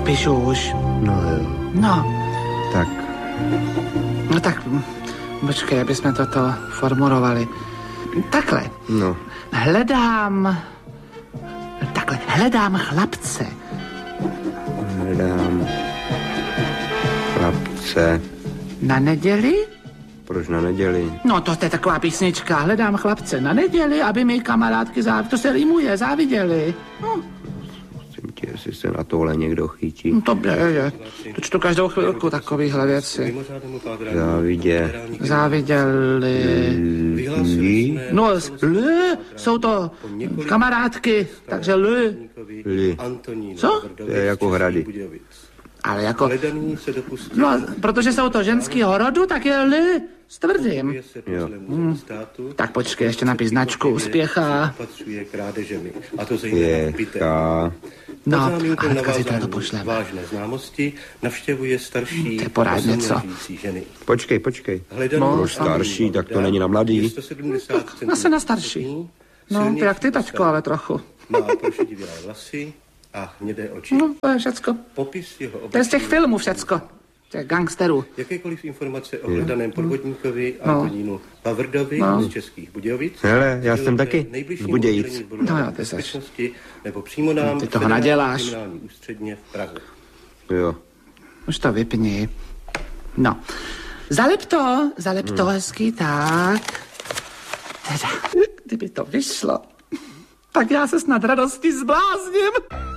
píšu už. No jo. No. Tak. No tak, počkej, aby jsme toto formulovali. Takhle. No. Hledám chlapce. Hledám chlapce. Na neděli? Proč na neděli? No, to je taková písnička. Hledám chlapce na neděli, aby mi kamarádky to se rýmuje, záviděli. No. Musím ti, jestli se na tohle někdo chytí. No to je. To čtu každou chvilku takovýhle věci. Záviděli. No, jsou to kamarádky, takže Co? To je jako hrady. Ale jako... No, protože jsou to ženskýho rodu, tak je stvrdím. Jo. Tak počkej, ještě napíš značku úspěcha. Spěchá. No, a hnedka si to pošleme. Vážné známosti navštěvuje starší to je porád něco. ženy. Počkej. Proč starší, tak to není na mladý. Asi na starší. No, jak ty, tačko, ale trochu. Má prošedivělé vlasy a hnědé oči. No, to je všecko. Popis jeho To je z těch filmů všecko. Těch gangsterů. Jakékoliv informace o hledaném podvodníkovi Antonínu Pavrdovi z Českých Budějovic. Hele, já jsem taky z Budějic. No jo, ty seš. Nebo přímo nám ty toho naděláš. Ústředně v Prahu. Jo. Už to vypni. No. Zalep to hezky, tak. Teda, kdyby to vyšlo, tak já se snad radosti zblázním.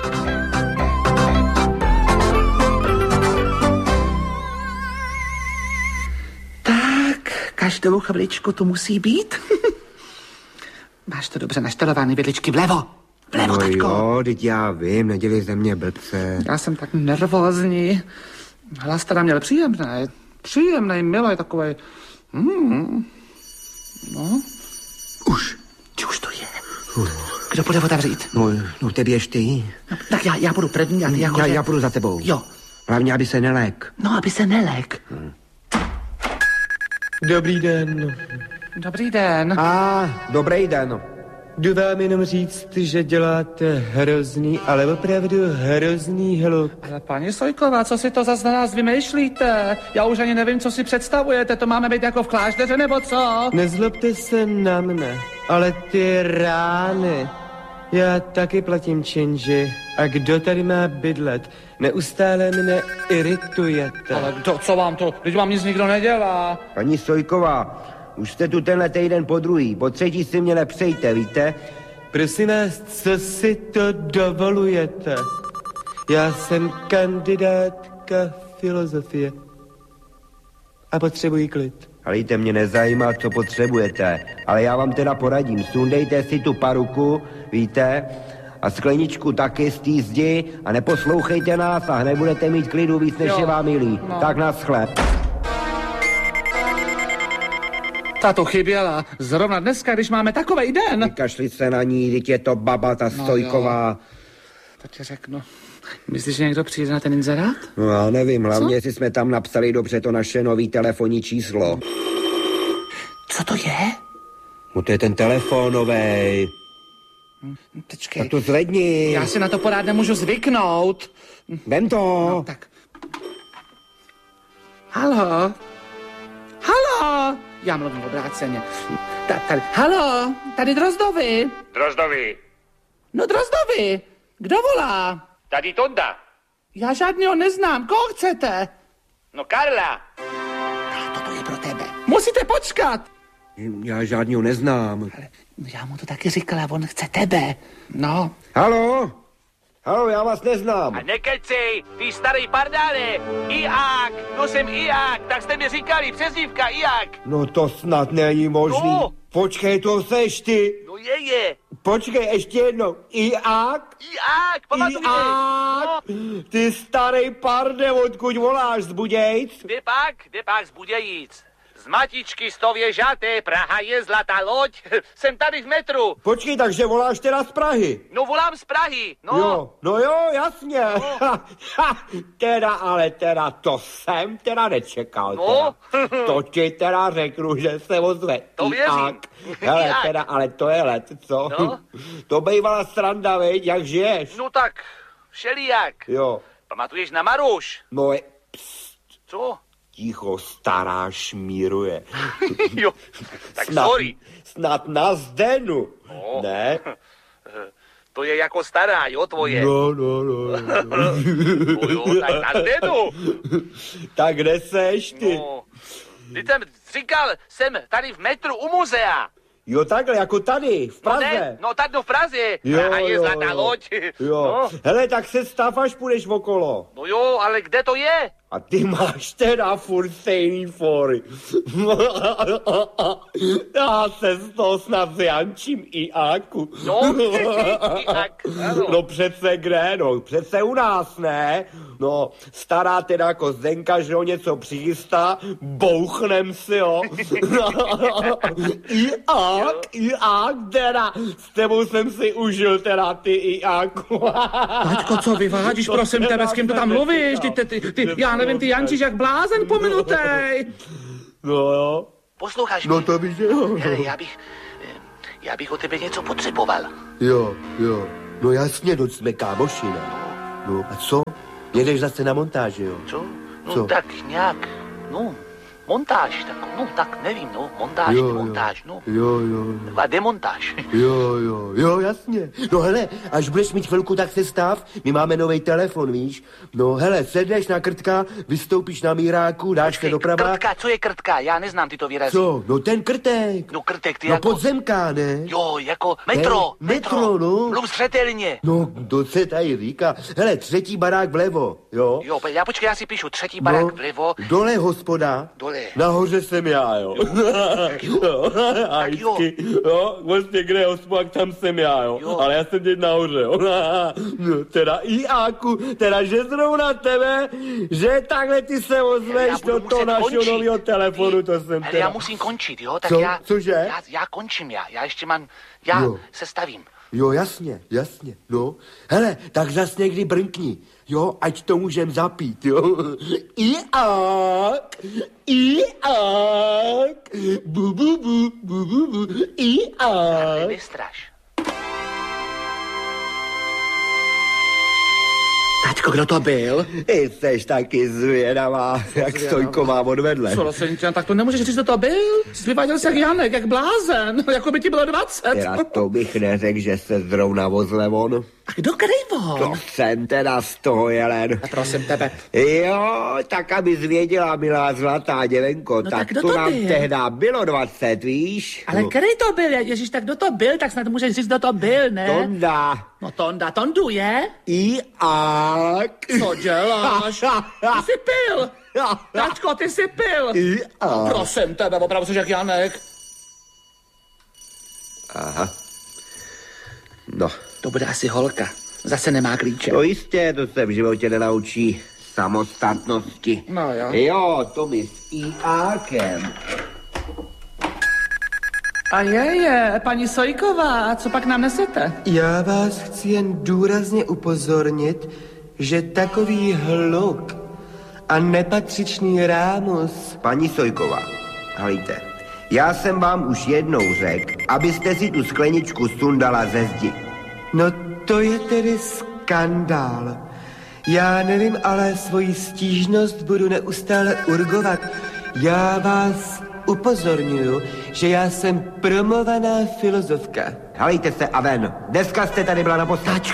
Tak, každou chviličku tu musí být. Máš to dobře naštelovaný, vidličky vlevo. Vlevo, taťko. Jo, teď já vím, nedělej ze mě blbce. Já jsem tak nervózní. Hlas teda měl příjemný, milý, takovej. No. Už to je. Kdo půjde otevřít? No ty běž ty. No, tak já budu první a ty jako... Já půjdu za tebou. Jo. Hlavně, aby se nelék. No, aby se nelék. Dobrý den. Dobrý den. Dobrý den. Jdu vám jenom říct, že děláte hrozný, ale opravdu hrozný hluk. Ale paní Sojková, co si to zase na nás vymýšlíte? Já už ani nevím, co si představujete. To máme být jako v klášteře, nebo co? Nezlobte se na mne, ale ty rány. Já taky platím činži. A kdo tady má bydlet? Neustále mne iritujete. Ale co vám to? Teď vám nic nikdo nedělá. Paní Sojková, už jste tu tenhle týden po druhý, po třetí si mě nepřejte, víte? Prosím vás, co si to dovolujete? Já jsem kandidátka filozofie. A potřebuji klid. Halejte, mě nezajímá, co potřebujete, ale já vám teda poradím. Sundejte si tu paruku, víte? A skleničku taky z té zdi a neposlouchejte nás a hned budete mít klidu víc, než je vám milý. No. Tak naschle. Ta to chyběla. Zrovna dneska, když máme takovej den. Vykašli se na ní, teď je to baba, ta Sojková. To ti řeknu. Myslíš, že někdo přijde na ten inzerát? No já nevím, hlavně jestli jsme tam napsali dobře to naše nový telefonní číslo. Co to je? No to je ten telefonovej. Počkej. Tak to zvedni. Já si na to porád nemůžu zvyknout. Vem to. No, tak. Halo? Já mluvím obráceně. Tady. Halo? Tady Drozdovi. Drozdovi. No Drozdovi. Kdo volá? Tady Tonda. Já žádného neznám. Koho chcete? No Karla. Toto je pro tebe. Musíte počkat. Já žádného neznám. Ale já mu to taky říkala, on chce tebe. No. Halo, já vás neznám. A nekecej, ty starý pardále. Iák, no jsem Iák, tak jste mi říkali, přezdívka Iák. No to snad není možný. No. Počkej, to seš ty. No je. Počkej, ještě jednou. Iák, pamatuješ? No. Ty starý parde, odkud voláš, z Budějic? Kde pak z Budějic? Z Matičky Stověžaté, Praha je zlatá loď, jsem tady v metru. Počkej, takže voláš teda z Prahy? No volám z Prahy, no. Jo, jasně. No. teda, to jsem teda nečekal. No. Teda. To ti teda řeknu, že se ozve. To věřím. Hele, teda, ale to je let, co? No. To bývala sranda, veď, jak žiješ? No tak, všelijak. Jo. Pamatuješ na Maruš? No, Co? ticho, stará šmíruje. Jo, tak sorry. Snad na Zdenu, No. ne? To je jako stará, jo, tvoje? No. No jo, tak na Zdenu. Tak kde seš ty? No, teď jsem říkal, jsem tady v metru u muzea. Jo, takhle, jako tady, v Praze. No ne, no tady v Praze. Jo, Praha je jo, zlatá jo. loď. Jo, No. hele, tak se stav, až půjdeš okolo. No jo, ale kde to je? A ty máš teda furt stejný fory. Já se z toho snad zjančím i Áku. No, jak, ano. No přece kde, no, přece u nás, ne? No, stará teda jako Zdenka, že ho něco přichystá, bouchnem si, jo. I Ák, teda, s tebou jsem si užil teda ty i Áku. Taťko, co vyvádíš, prosím tebe, s kým to tam mluvíš? Ty, já nevím, ty jančíš jak blázen pominutej. No jo. Posloucháš No mě? to víš, že jo. Hele, já bych od tebe něco potřeboval. Jo. No jasně, no jsme kámoši, ne? No a co? Jedeš zase na montáži, jo? Co? No Co? tak nějak, no, montáž, tak, no tak nevím, no, montáž, demontáž, no. Jo. A demontáž. Jo, jasně. No hele, až budeš mít chvilku, tak se stav. My máme nový telefon, víš? No hele, sedneš na Krtka, vystoupíš na Míráku, dáš se doprava. Krtka, co je krtka? Já neznám tyto výrazy. Co? No ten Krtek. No krtek, ty No jako... podzemka, ne? Jo, jako metro. Metro, no. Mluv zřetelně. No, to se tady říká. Hele, 3. barák vlevo, jo? Jo, já počkej, já si píšu 3. barák vlevo. Dole hospoda. Dole. Nahoře jsem já, jo. Jo. A Tak jo. vždycky, jo, vlastně kde je hospoda, tam jsem já, jo. Ale já jsem teď nahoře, jo. No, teda i Áku, teda že zrovna tebe, že takhle ty se ozveš do toho našeho nového telefonu, to jsem Ale teda. já musím končit, jo, tak Co? já... Cože? Já končím, já ještě mám... Já Jo. se stavím. Jo, jasně, no. Hele, tak zas někdy brnkni, jo, ať to můžem zapít, jo. I Ák, bu, i Ák. Nestraš. Taťko, kdo to byl? Ty seš taky zvědavá, jak Stojko má odvedle. Prosím tě, tak to nemůžeš říct, kdo to byl? Jsi vyváděl se jak Janek, jak blázen, jako by ti bylo 20. Teda to bych neřekl, že se zrovna vozle on. A kdo kryvo? To jsem teda z toho jelen. A prosím tebe. Jo, tak abys věděla, milá zlatá děvenko, No tak tak kdo to to nám byl? tehda bylo 20, víš? Ale který to byl, Ježíš, tak kdo to byl, tak snad můžeš říct, kdo to byl, ne? Tonda. No Tondu je? I Ák. Co děláš? Ty jsi pil. Tačko, ty jsi pil. I Ák. Prosím tebe, opravdu jsi jak Janek. Aha. No. To bude asi holka. Zase nemá klíče. To jistě, to se v životě nenaučí samostatnosti. No jo. Jo, to my s I-Ákem. A je, paní Sojková, co pak nám nesete? Já vás chci jen důrazně upozornit, že takový hluk a nepatřičný rámus... Paní Sojková, halíte, já jsem vám už jednou řekl, abyste si tu skleničku sundala ze zdi. No to je tedy skandál. Já nevím, ale svoji stížnost budu neustále urgovat. Já vás upozorňuju, že já jsem promovaná filozofka. Halejte se a ven. Dneska jste tady byla naposled.